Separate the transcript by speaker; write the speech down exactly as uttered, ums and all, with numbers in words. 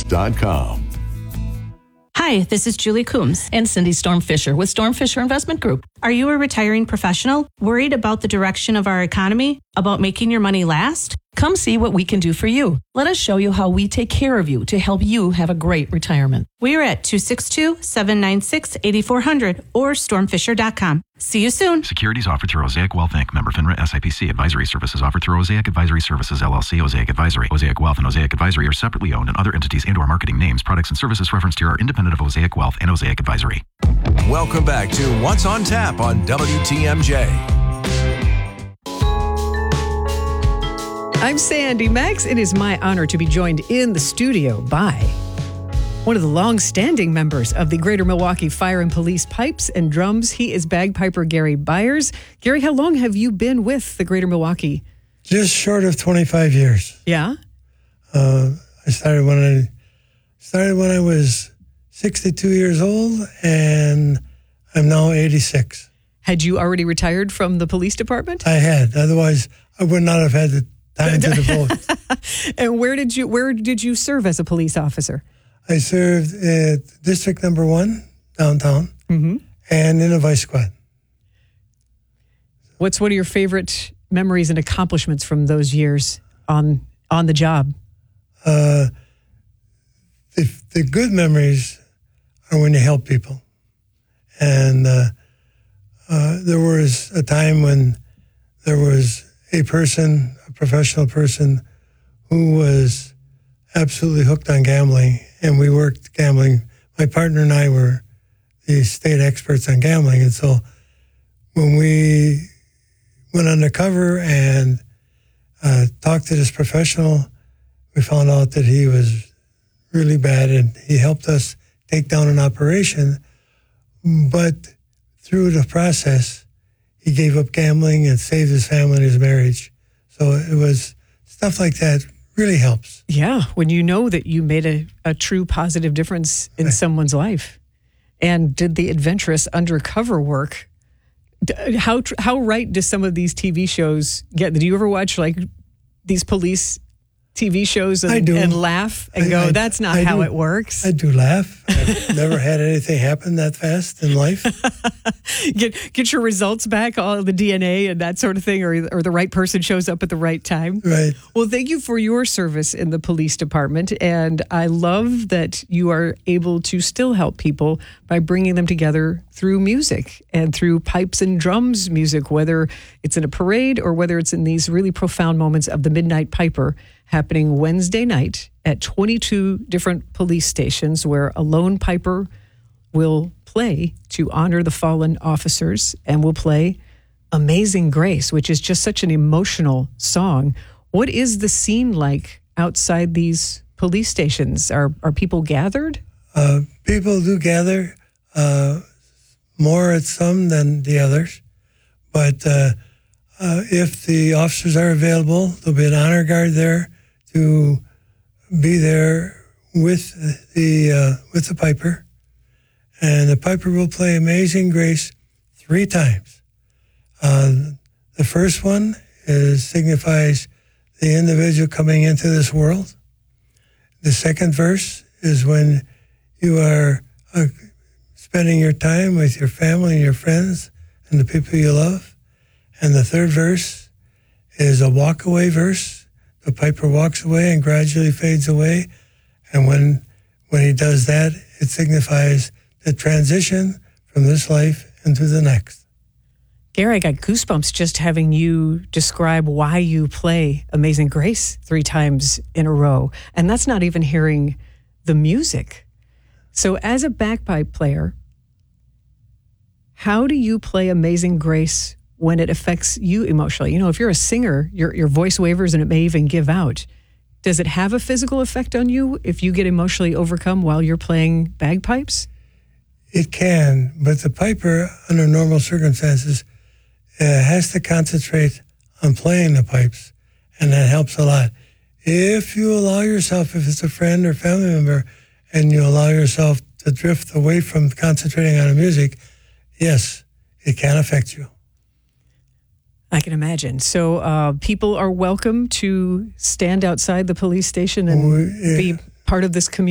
Speaker 1: insurance dot com.
Speaker 2: Hi, this is Julie Coombs
Speaker 3: and Cindy Storm Fisher with Storm Fisher Investment Group.
Speaker 2: Are you a retiring professional worried about the direction of our economy, about making your money last?
Speaker 3: Come see what we can do for you. Let us show you how we take care of you to help you have a great retirement.
Speaker 2: We are at two six two, seven nine six, eight four zero zero or storm fisher dot com. See you soon.
Speaker 4: Securities offered through Osaic Wealth Incorporated. Member FINRA S I P C. Advisory services offered through Osaic Advisory Services L L C. Osaic Advisory. Osaic Wealth and Osaic Advisory are separately owned, and other entities and or marketing names, products, and services referenced here are independent of Osaic Wealth and Osaic Advisory.
Speaker 5: Welcome back to What's on Tap on W T M J.
Speaker 6: I'm Sandy Max. It is my honor to be joined in the studio by one of the long-standing members of the Greater Milwaukee Fire and Police Pipes and Drums. He is bagpiper Gary Byers. Gary, how long have you been with the Greater Milwaukee?
Speaker 7: Just short of twenty-five years.
Speaker 6: Yeah?
Speaker 7: Uh, I started when I started when I was sixty-two years old, and I'm now eighty-six.
Speaker 6: Had you already retired from the police department?
Speaker 7: I had. Otherwise, I would not have had the time to devote.
Speaker 6: And where did you where did you serve as a police officer?
Speaker 7: I served at District Number One downtown,
Speaker 6: mm-hmm.
Speaker 7: and in a vice squad.
Speaker 6: What's one of your favorite memories and accomplishments from those years on on the job?
Speaker 7: Uh, the the good memories are when you help people, and uh, uh, there was a time when there was a person, a professional person, who was absolutely hooked on gambling, and we worked gambling. My partner and I were the state experts on gambling, and so when we went undercover and uh, talked to this professional, we found out that he was really bad, and he helped us take down an operation. But through the process, he gave up gambling and saved his family and his marriage. So it was stuff like that really helps.
Speaker 6: Yeah, when you know that you made a, a true positive difference in
Speaker 7: Right.
Speaker 6: someone's life and did the adventurous undercover work. D- How tr- how right do some of these T V shows get? Do you ever watch like these police T V shows and,
Speaker 7: I do.
Speaker 6: and laugh and
Speaker 7: I-
Speaker 6: go,
Speaker 7: I-
Speaker 6: that's not
Speaker 7: I
Speaker 6: how
Speaker 7: do.
Speaker 6: it works?
Speaker 7: I do laugh. I've never had anything happen that fast in life.
Speaker 6: get get your results back, all of the D N A and that sort of thing, or, or the right person shows up at the right time.
Speaker 7: Right.
Speaker 6: Well, thank you for your service in the police department. And I love that you are able to still help people by bringing them together through music and through pipes and drums music, whether it's in a parade or whether it's in these really profound moments of the Midnight Piper happening Wednesday night at twenty-two different police stations where a lone piper will play to honor the fallen officers and will play Amazing Grace, which is just such an emotional song. What is the scene like outside these police stations? Are are people gathered?
Speaker 7: Uh, people do gather, uh, more at some than the others. But uh, uh, if the officers are available, there'll be an honor guard there to be there with the uh, with the piper. And the piper will play Amazing Grace three times. Uh, the first one is signifies the individual coming into this world. The second verse is when you are uh, spending your time with your family and your friends and the people you love. And the third verse is a walk-away verse. The piper walks away and gradually fades away. And when when he does that, it signifies the transition from this life into the next.
Speaker 6: Gary, I got goosebumps just having you describe why you play Amazing Grace three times in a row. And that's not even hearing the music. So as a bagpipe player, how do you play Amazing Grace when it affects you emotionally? You know, if you're a singer, your your voice wavers and it may even give out. Does it have a physical effect on you if you get emotionally overcome while you're playing bagpipes?
Speaker 7: It can, but the piper, under normal circumstances, uh, has to concentrate on playing the pipes, and that helps a lot. If you allow yourself, if it's a friend or family member, and you allow yourself to drift away from concentrating on the music, yes, it can affect you.
Speaker 6: I can imagine. So uh, people are welcome to stand outside the police station and
Speaker 7: We- yeah.
Speaker 6: be part of this community.